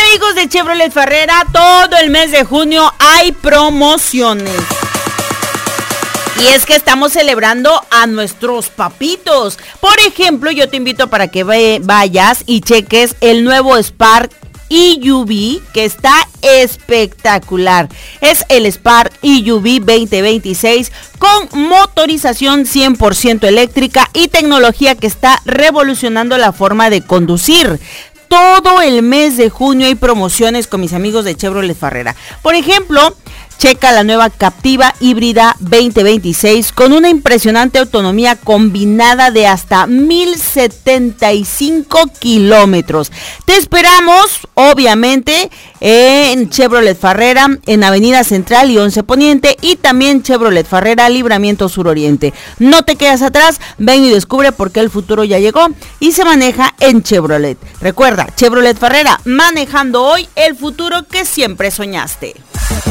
amigos de Chevrolet Farrera, todo el mes de junio hay promociones. Y es que estamos celebrando a nuestros papitos. Por ejemplo, yo te invito para que vayas y cheques el nuevo Spark EUV, que está espectacular. Es el Spark EUV 2026 con motorización 100% eléctrica y tecnología que está revolucionando la forma de conducir. Todo el mes de junio hay promociones con mis amigos de Chevrolet Farrera. Por ejemplo, checa la nueva Captiva híbrida 2026 con una impresionante autonomía combinada de hasta 1075 kilómetros. Te esperamos, obviamente, en Chevrolet Farrera, en Avenida Central y 11 Poniente, y también Chevrolet Farrera, Libramiento Sur Oriente. No te quedas atrás, ven y descubre por qué el futuro ya llegó y se maneja en Chevrolet. Recuerda, Chevrolet Farrera, manejando hoy el futuro que siempre soñaste.